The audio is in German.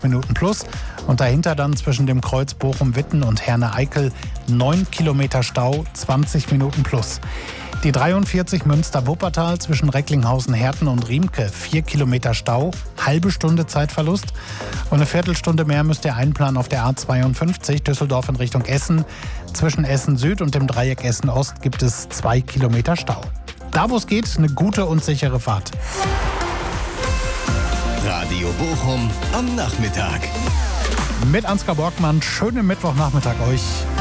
Minuten plus. Und dahinter dann zwischen dem Kreuz Bochum-Witten und Herne-Eickel 9 Kilometer Stau, 20 Minuten plus. Die 43 Münster-Wuppertal zwischen Recklinghausen-Herten und Riemke 4 Kilometer Stau, halbe Stunde Zeitverlust. Und eine Viertelstunde mehr müsst ihr einplanen auf der A52 Düsseldorf in Richtung Essen. Zwischen Essen Süd und dem Dreieck Essen Ost gibt es 2 Kilometer Stau. Da wo es geht, eine gute und sichere Fahrt. Radio Bochum am Nachmittag. Mit Ansgar Borgmann, schönen Mittwochnachmittag euch.